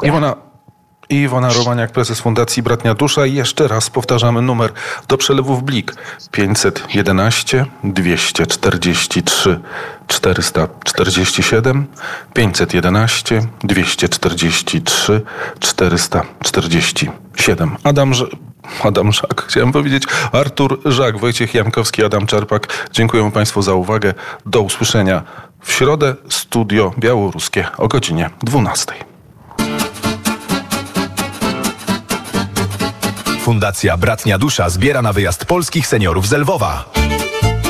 Iwona Romaniak, prezes Fundacji Bratnia Dusza. I jeszcze raz powtarzamy numer do przelewów BLIK 511 243 447 511 243 447. Adam Żak, chciałem powiedzieć Artur Żak, Wojciech Jankowski, Adam Czarpak. Dziękuję Państwu za uwagę. Do usłyszenia w środę. Studio Białoruskie o godzinie 12. Fundacja Bratnia Dusza zbiera na wyjazd polskich seniorów z Lwowa.